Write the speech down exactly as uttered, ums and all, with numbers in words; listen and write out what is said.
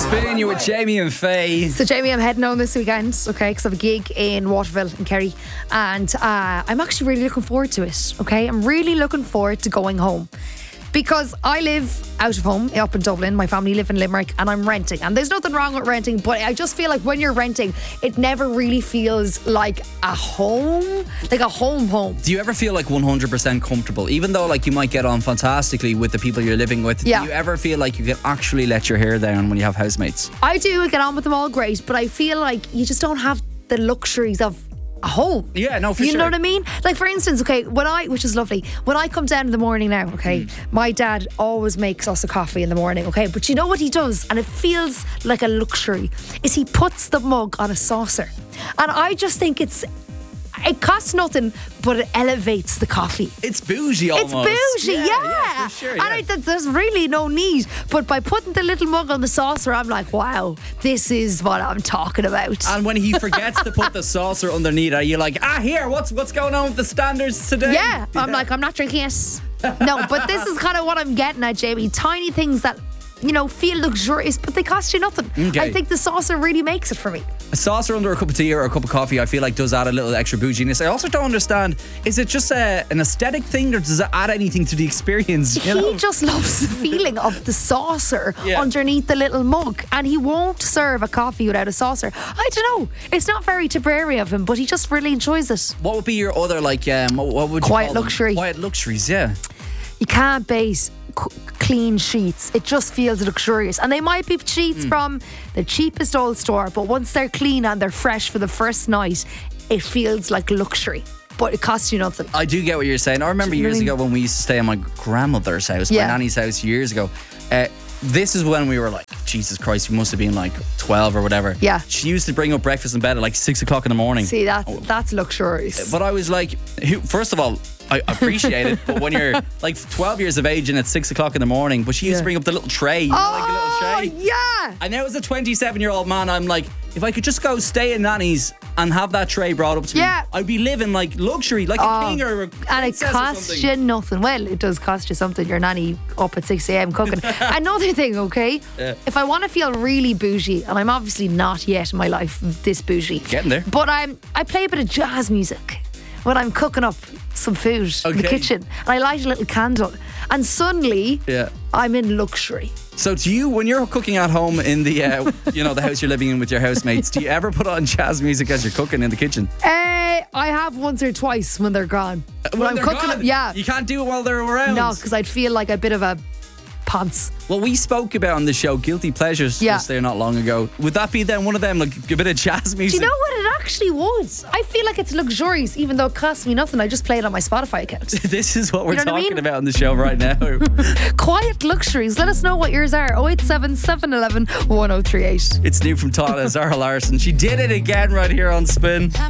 Spin, you with Jamie and Faye. So Jamie, I'm heading home this weekend, okay, because I have a gig in Waterville in Kerry, and uh, I'm actually really looking forward to it, okay? I'm really looking forward to going home. Because I live out of home up in Dublin, my family live in Limerick, and I'm renting. And there's nothing wrong with renting, but I just feel like when you're renting, it never really feels like a home, like a home home. Do you ever feel like one hundred percent comfortable? Even though like you might get on fantastically with the people you're living with, Yeah. do you ever feel like you can actually let your hair down when you have housemates? I do get on with them all great, but I feel like you just don't have the luxuries of a home. Yeah, no, for you sure. know what I mean? Like, for instance, okay, when I, which is lovely, when I come down in the morning now, okay, Mm. my dad always makes us a coffee in the morning, okay, but you know what he does, and it feels like a luxury, is he puts the mug on a saucer. And I just think it's, it costs nothing, but it elevates the coffee. It's bougie It's almost. bougie, yeah. yeah, for sure, And yeah. I, th- there's really no need. But by putting the little mug on the saucer, I'm like, wow, this is what I'm talking about. And when he forgets to put the saucer underneath, are you like, ah, here, what's what's going on with the standards today? Yeah, I'm like, I'm not drinking it. No, but this is kind of what I'm getting at, Jamie. Tiny things that, you know, feel luxurious, but they cost you nothing. Okay. I think the saucer really makes it for me. A saucer under a cup of tea or a cup of coffee, I feel like does add a little extra bouginess. I also don't understand, is it just a, an aesthetic thing or does it add anything to the experience? You know? He just loves the feeling of the saucer Yeah. underneath the little mug, and he won't serve a coffee without a saucer. I don't know. It's not very Tipperary of him, but he just really enjoys it. What would be your other, like, um, what what would you Quiet call them? luxury. Quiet luxuries, yeah. You can't base c- clean sheets. It just feels luxurious. And they might be sheets Hmm. from the cheapest old store, but once they're clean and they're fresh for the first night, it feels like luxury. But it costs you nothing. I do get what you're saying. I remember Do you know years what I ago when we used to stay at my grandmother's house, Yeah. my nanny's house years ago. Uh, this is when we were like, Jesus Christ, we must have been like twelve or whatever. Yeah. She used to bring up breakfast in bed at like six o'clock in the morning. See, that's, that's luxurious. But I was like, who, first of all, I appreciate it, but when you're like twelve years of age and it's six o'clock in the morning, but she used to Yeah. bring up the little tray, you know, like a Oh, little tray. yeah. And now as a twenty-seven year old man, I'm like, if I could just go stay in nanny's and have that tray brought up to Yeah. me, I'd be living like luxury, like a Oh, king or a and it princess or costs something. you nothing. Well, it does cost you something. Your nanny up at six a.m. cooking. Another thing, okay? Yeah. If I want to feel really bougie, and I'm obviously not yet in my life this bougie. Getting there. But I'm, I play a bit of jazz music when I'm cooking up some food in the Okay. kitchen. And I light a little candle. And suddenly, Yeah. I'm in luxury. So do you, when you're cooking at home in the, uh, you know, the house you're living in with your housemates, do you ever put on jazz music as you're cooking in the kitchen? Uh, I have once or twice when they're gone. When, When I'm they're cooking gone? them, yeah. You can't do it while they're around. No, because I'd feel like a bit of a pants. Well, we spoke about on the show Guilty Pleasures Yeah. just there not long ago. Would that be then one of them, like a bit of jazz Do music? you know what it actually was? I feel like it's luxurious, even though it costs me nothing. I just play it on my Spotify account. This is what we're You know what I talking mean? about on the show right now. Quiet luxuries. Let us know what yours are. oh eight seven, seven one one, one oh three eight. It's new from Tana, Zara Larson. She did it again right here on Spin.